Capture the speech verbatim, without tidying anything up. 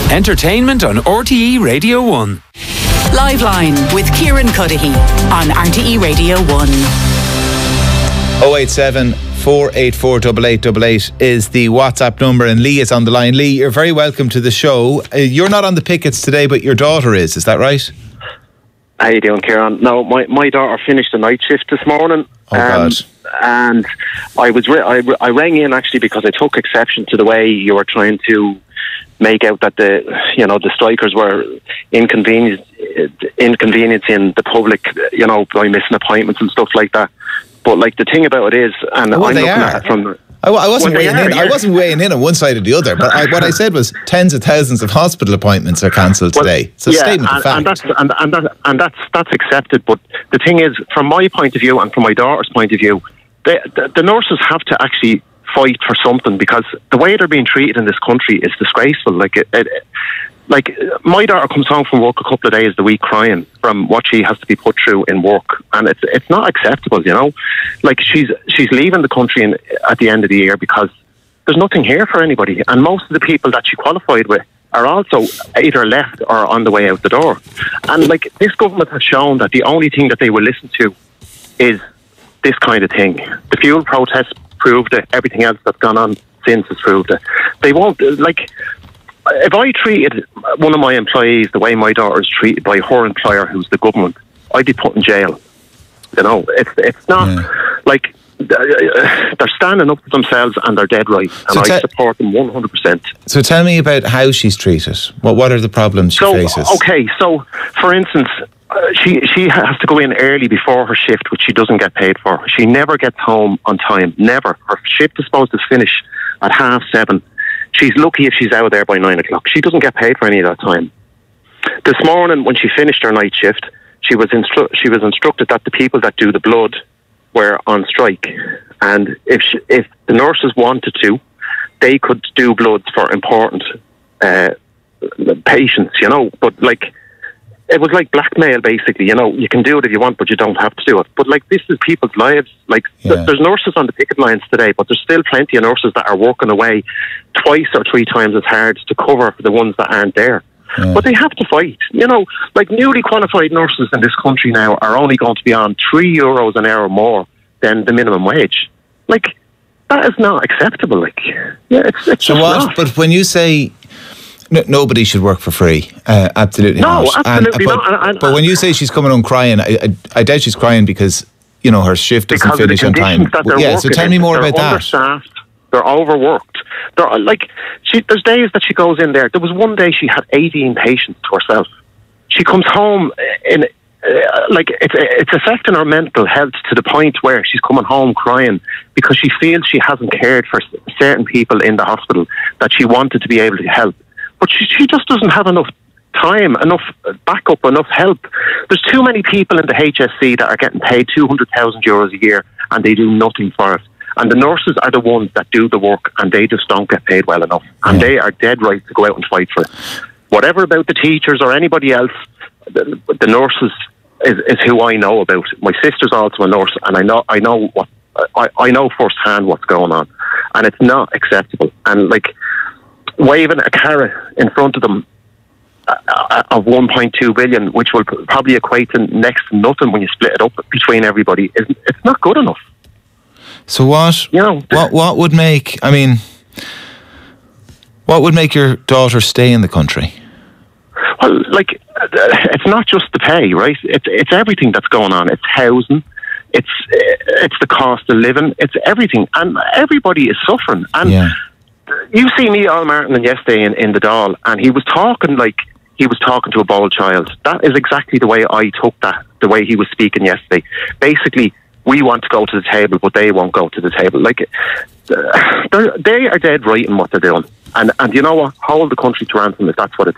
Entertainment on R T E Radio one. Live Line with Kieran Cuddihy on R T E Radio one. oh eight seven, four eight four, eight eight eight eight is the WhatsApp number, and Lee is on the line. Lee, you're very welcome to the show. Uh, you're not on the pickets today, but your daughter is, is that right? How you doing, Kieran? No, my, my daughter finished the night shift this morning. Oh, God. And I was re- I, I rang in actually because I took exception to the way you were trying to make out that the you know the strikers were inconvenience inconveniencing the public, you know, by missing appointments and stuff like that. But like the thing about it is, and well, I'm they looking are. at it from I, I wasn't well, weighing are, in. yeah. I wasn't weighing in on one side or the other. But I, what I said was tens of thousands of hospital appointments are cancelled well, today. It's a yeah, statement and, of fact. and that's and, and, that, and that's that's accepted. But the thing is, from my point of view and from my daughter's point of view, they, the, the nurses have to actually fight for something, because the way they're being treated in this country is disgraceful. Like it, it, like my daughter comes home from work a couple of days a week crying from what she has to be put through in work, and it's it's not acceptable. You know, like she's she's leaving the country in, at the end of the year because there's nothing here for anybody, and most of the people that she qualified with are also either left or on the way out the door. And like this government has shown that the only thing that they will listen to is this kind of thing. The fuel protests proved it. Everything else that's gone on since has proved it. They won't, like, if I treated one of my employees the way my daughter is treated by her employer, who's the government, I'd be put in jail. You know, it's it's not yeah. like they're standing up for themselves and they're dead right, and so te- I support them one hundred percent. So tell me about how she's treated. What what are the problems she so, faces? Okay, so for instance, uh, she she has to go in early before her shift, which she doesn't get paid for. She never gets home on time. Never. Her shift is supposed to finish at half seven. She's lucky if she's out there by nine o'clock. She doesn't get paid for any of that time. This morning, when she finished her night shift, she was instru- she was instructed that the people that do the blood were on strike, and if she, if the nurses wanted to, they could do bloods for important uh, patients, you know. But like, it was like blackmail, basically. You know, you can do it if you want, but you don't have to do it. But like, this is people's lives. Like, yeah. th- there's nurses on the picket lines today, but there's still plenty of nurses that are working away twice or three times as hard to cover for the ones that aren't there. Yeah. But they have to fight. You know, like newly qualified nurses in this country now are only going to be on three euros an hour more than the minimum wage. Like, that is not acceptable. Like, yeah, it's, it's so just what? not. But when you say no, nobody should work for free, uh, absolutely no, not. absolutely and, not. But, and, but when you say she's coming home crying, I, I, I doubt she's crying because you know her shift doesn't finish on time. Yeah, so tell me more in. about they're that. Understaffed. They're overworked. They're like, she, there's days that she goes in there. There was one day she had eighteen patients to herself. She comes home in, uh, like, it's it's affecting her mental health to the point where she's coming home crying because she feels she hasn't cared for certain people in the hospital that she wanted to be able to help. But she, she just doesn't have enough time, enough backup, enough help. There's too many people in the H S C that are getting paid two hundred thousand euros a year and they do nothing for it. And the nurses are the ones that do the work, and they just don't get paid well enough. And yeah. they are dead right to go out and fight for it. Whatever about the teachers or anybody else, the, the nurses is, is who I know about. My sister's also a nurse, and I know I know what I, I know firsthand what's going on, and it's not acceptable. And like waving a carrot in front of them uh, of one point two billion, which will probably equate to next to nothing when you split it up between everybody, is it's not good enough. So what, you know, what what would make, I mean, what would make your daughter stay in the country? Well, like, it's not just the pay, right? It's it's everything that's going on. It's housing, it's it's the cost of living, it's everything. And everybody is suffering. And yeah. you see me, Al Martin, yesterday in, in the Dáil, and he was talking like he was talking to a bold child. That is exactly the way I took that, the way he was speaking yesterday. Basically, we want to go to the table, but they won't go to the table. Like, uh, they are dead right in what they're doing. And and you know what? Hold the country to ransom if that's what it